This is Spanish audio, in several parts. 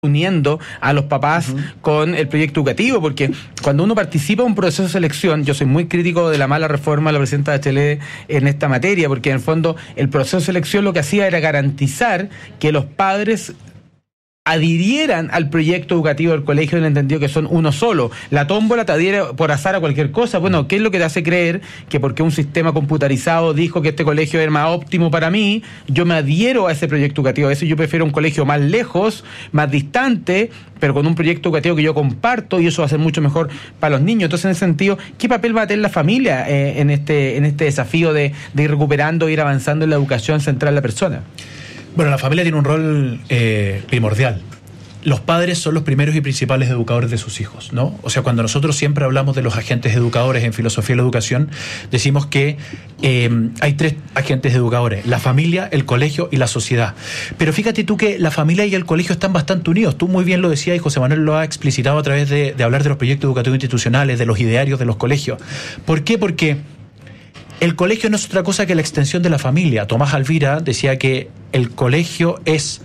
uniendo a los papás con el proyecto educativo, porque cuando uno participa en un proceso de selección, yo soy muy crítico de la mala reforma de la presidenta Bachelet en esta materia, porque en el fondo el proceso de selección lo que hacía era garantizar que los padres adhirieran al proyecto educativo del colegio en el entendido que son uno solo. La tómbola te adhiere por azar a cualquier cosa. Bueno, ¿qué es lo que te hace creer que porque un sistema computarizado dijo que este colegio era más óptimo para mí, yo me adhiero a ese proyecto educativo? A veces yo prefiero un colegio más lejos, más distante, pero con un proyecto educativo que yo comparto, y eso va a ser mucho mejor para los niños. Entonces, en ese sentido, ¿qué papel va a tener la familia en este desafío de ir recuperando, ir avanzando en la educación central de la persona? Bueno, la familia tiene un rol primordial. Los padres son los primeros y principales educadores de sus hijos, ¿no? O sea, cuando nosotros siempre hablamos de los agentes educadores en filosofía de la educación, decimos que hay 3 agentes educadores: la familia, el colegio y la sociedad. Pero fíjate tú que la familia y el colegio están bastante unidos. Tú muy bien lo decías, y José Manuel lo ha explicitado a través de hablar de los proyectos educativos institucionales, de los idearios de los colegios. ¿Por qué? Porque el colegio no es otra cosa que la extensión de la familia. Tomás Alvira decía que el colegio es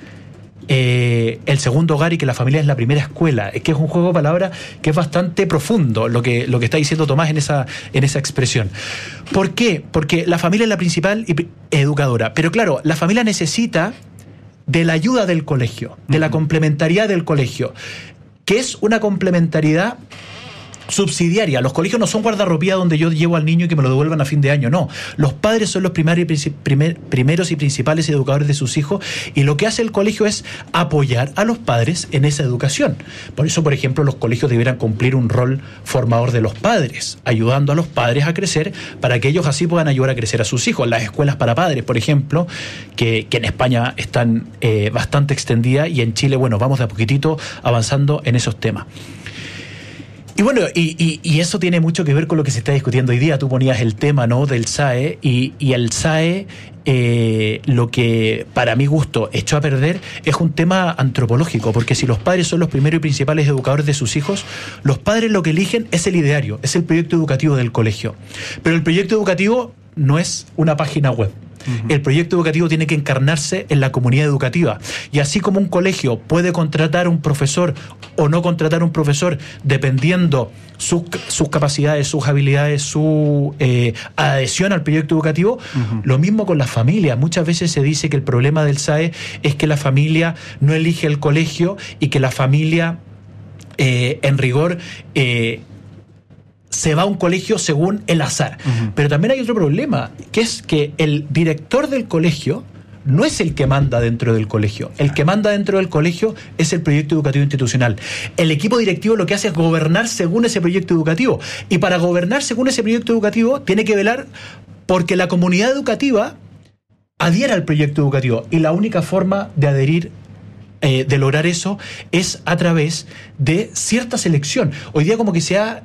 el segundo hogar y que la familia es la primera escuela. Es que es un juego de palabras que es bastante profundo lo que está diciendo Tomás en esa expresión. ¿Por qué? Porque la familia es la principal educadora. Pero claro, la familia necesita de la ayuda del colegio, de la complementariedad del colegio, que es una complementariedad subsidiaria. Los colegios no son guardarropía donde yo llevo al niño y que me lo devuelvan a fin de año, no. Los padres son los primeros y principales educadores de sus hijos, y lo que hace el colegio es apoyar a los padres en esa educación. Por eso, por ejemplo, los colegios deberán cumplir un rol formador de los padres, ayudando a los padres a crecer para que ellos así puedan ayudar a crecer a sus hijos. Las escuelas para padres, por ejemplo, que en España están bastante extendidas, y en Chile, bueno, vamos de a poquitito avanzando en esos temas. Y bueno, y eso tiene mucho que ver con lo que se está discutiendo hoy día. Tú ponías el tema, ¿no?, del SAE, y el SAE, lo que para mi gusto echó a perder es un tema antropológico, porque si los padres son los primeros y principales educadores de sus hijos, los padres lo que eligen es el ideario, es el proyecto educativo del colegio. Pero el proyecto educativo no es una página web. El proyecto educativo tiene que encarnarse en la comunidad educativa, y así como un colegio puede contratar un profesor o no contratar un profesor dependiendo sus capacidades, sus habilidades, su adhesión al proyecto educativo, lo mismo con las familias. Muchas veces se dice que el problema del SAE es que la familia no elige el colegio y que la familia en rigor se va a un colegio según el azar. Pero también hay otro problema, que es que el director del colegio no es el que manda dentro del colegio. El que manda dentro del colegio es el proyecto educativo institucional. El equipo directivo lo que hace es gobernar según ese proyecto educativo. Y para gobernar según ese proyecto educativo tiene que velar porque la comunidad educativa adhiera al proyecto educativo. Y la única forma de adherir, de lograr eso, es a través de cierta selección. Hoy día como que se ha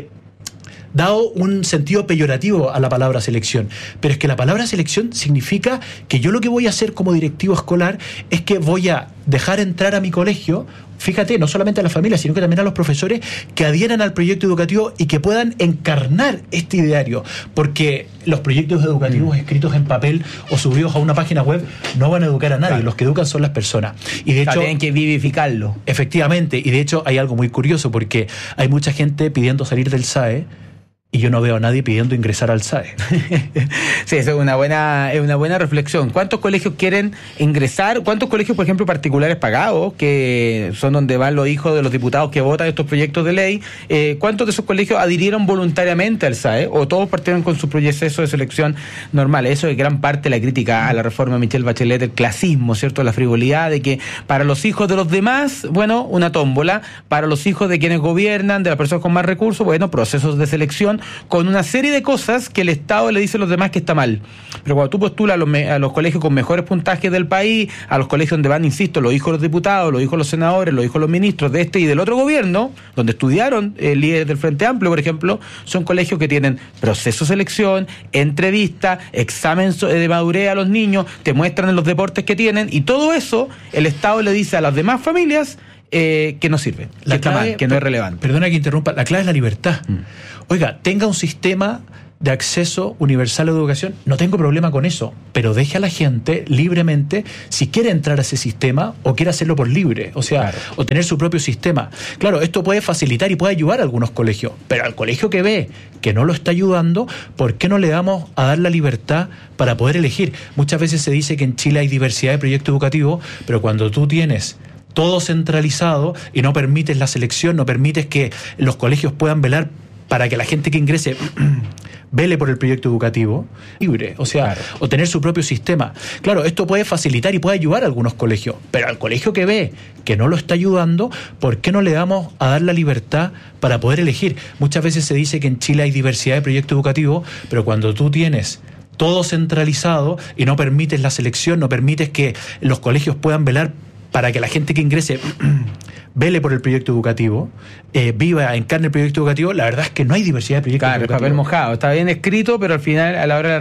dado un sentido peyorativo a la palabra selección, pero es que la palabra selección significa que yo lo que voy a hacer como directivo escolar es que voy a dejar entrar a mi colegio, fíjate, no solamente a la familia, sino que también a los profesores que adhieran al proyecto educativo y que puedan encarnar este ideario, porque los proyectos educativos escritos en papel o subidos a una página web no van a educar a nadie. Claro. Los que educan son las personas. Y de hecho, tienen que vivificarlo. Efectivamente, y de hecho hay algo muy curioso, porque hay mucha gente pidiendo salir del SAE, y yo no veo a nadie pidiendo ingresar al SAE. Sí, eso es una buena reflexión. ¿Cuántos colegios quieren ingresar? ¿Cuántos colegios, por ejemplo, particulares pagados, que son donde van los hijos de los diputados que votan estos proyectos de ley? ¿Cuántos de esos colegios adhirieron voluntariamente al SAE? ¿O todos partieron con su proceso de selección normal? Eso es gran parte de la crítica a la reforma de Michelle Bachelet, el clasismo, ¿cierto? La frivolidad de que para los hijos de los demás, bueno, una tómbola. Para los hijos de quienes gobiernan, de las personas con más recursos, bueno, procesos de selección, con una serie de cosas que el Estado le dice a los demás que está mal. Pero cuando tú postulas a los colegios con mejores puntajes del país, a los colegios donde van, insisto, los hijos de los diputados, los hijos de los senadores, los hijos de los ministros de este y del otro gobierno, donde estudiaron líderes del Frente Amplio, por ejemplo, son colegios que tienen proceso de selección, entrevista, examen de madurez a los niños, te muestran en los deportes que tienen, y todo eso el Estado le dice a las demás familias que no sirve, que está mal, que no es relevante. Perdona que interrumpa, la clave es la libertad. Oiga, tenga un sistema de acceso universal a educación, no tengo problema con eso, pero deje a la gente libremente si quiere entrar a ese sistema o quiere hacerlo por libre, o sea, o tener su propio sistema. Claro, esto puede facilitar y puede ayudar a algunos colegios, pero al colegio que ve que no lo está ayudando, ¿por qué no le damos a dar la libertad para poder elegir? Muchas veces se dice que en Chile hay diversidad de proyectos educativos, pero cuando tú tienes todo centralizado y no permites la selección, no permites que los colegios puedan velar para que la gente que ingrese vele por el proyecto educativo libre, o sea, o tener su propio sistema. Claro, esto puede facilitar y puede ayudar a algunos colegios, pero al colegio que ve que no lo está ayudando, ¿por qué no le damos a dar la libertad para poder elegir? Muchas veces se dice que en Chile hay diversidad de proyectos educativos, pero cuando tú tienes todo centralizado y no permites la selección, no permites que los colegios puedan velar para que la gente que ingrese vele por el proyecto educativo, viva, encarne el proyecto educativo, la verdad es que no hay diversidad de proyectos educativos. Papel mojado, está bien escrito, pero al final, a la hora de la